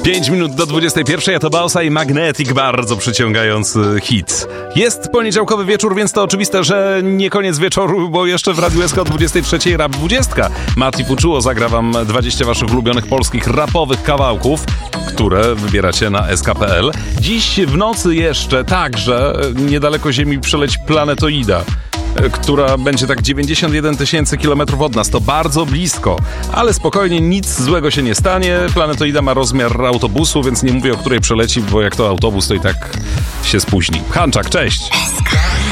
5 minut do 21, a to Bausa i Magnetic, bardzo przyciągający hit. Jest poniedziałkowy wieczór, więc to oczywiste, że nie koniec wieczoru, bo jeszcze w Radiu SK o 23 Rap 20. Mati Puczuło zagra wam 20 waszych ulubionych polskich rapowych kawałków, które wybieracie na sk.pl. Dziś w nocy jeszcze także niedaleko Ziemi przeleci planetoida, która będzie tak 91 000 kilometrów od nas. To bardzo blisko, ale spokojnie, nic złego się nie stanie. Planetoida ma rozmiar autobusu, więc nie mówię, o której przeleci, bo jak to autobus, to i tak się spóźni. Hanczak, cześć!